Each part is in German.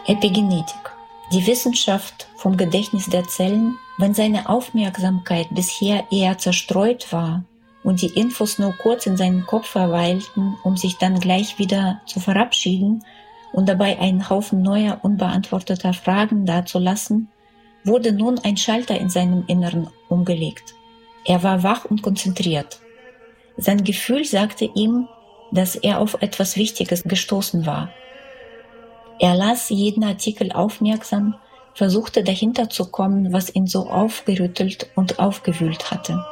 Epigenetik. Die Wissenschaft vom Gedächtnis der Zellen, wenn seine Aufmerksamkeit bisher eher zerstreut war und die Infos nur kurz in seinem Kopf verweilten, um sich dann gleich wieder zu verabschieden und dabei einen Haufen neuer, unbeantworteter Fragen dazulassen, wurde nun ein Schalter in seinem Inneren umgelegt. Er war wach und konzentriert. Sein Gefühl sagte ihm, dass er auf etwas Wichtiges gestoßen war. Er las jeden Artikel aufmerksam, versuchte dahinter zu kommen, was ihn so aufgerüttelt und aufgewühlt hatte.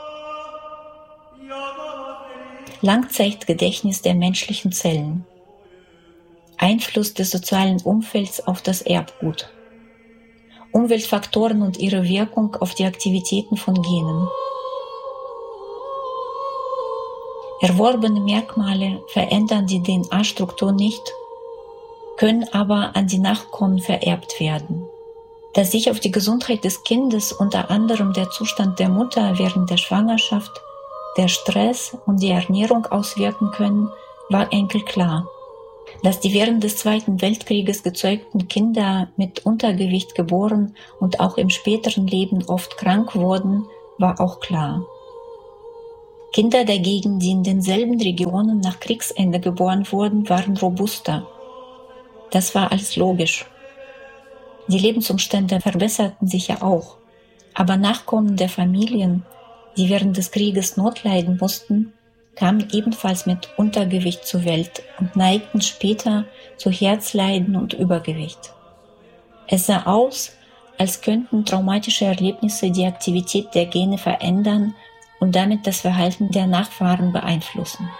Langzeitgedächtnis der menschlichen Zellen. Einfluss des sozialen Umfelds auf das Erbgut. Umweltfaktoren und ihre Wirkung auf die Aktivitäten von Genen. Erworbene Merkmale verändern die DNA-Struktur nicht, können aber an die Nachkommen vererbt werden. Dass sich auf die Gesundheit des Kindes unter anderem der Zustand der Mutter während der Schwangerschaft, der Stress und die Ernährung auswirken können, war Enkel klar. Dass die während des Zweiten Weltkrieges gezeugten Kinder mit Untergewicht geboren und auch im späteren Leben oft krank wurden, war auch klar. Kinder dagegen, die in denselben Regionen nach Kriegsende geboren wurden, waren robuster. Das war alles logisch. Die Lebensumstände verbesserten sich ja auch, aber Nachkommen der Familien, die während des Krieges Not leiden mussten, kamen ebenfalls mit Untergewicht zur Welt und neigten später zu Herzleiden und Übergewicht. Es sah aus, als könnten traumatische Erlebnisse die Aktivität der Gene verändern und damit das Verhalten der Nachfahren beeinflussen.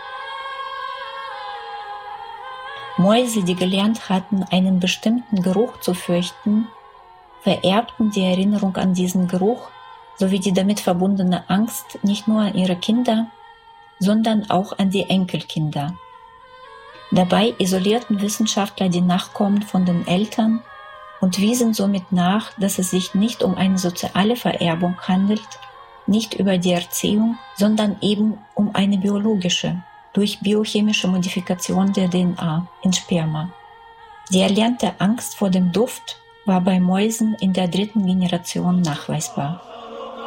Mäuse, die gelernt hatten, einen bestimmten Geruch zu fürchten, vererbten die Erinnerung an diesen Geruch sowie die damit verbundene Angst nicht nur an ihre Kinder, sondern auch an die Enkelkinder. Dabei isolierten Wissenschaftler die Nachkommen von den Eltern und wiesen somit nach, dass es sich nicht um eine soziale Vererbung handelt, nicht über die Erziehung, sondern eben um eine biologische, durch biochemische Modifikation der DNA in Sperma. Die erlernte Angst vor dem Duft war bei Mäusen in der 3. Generation nachweisbar.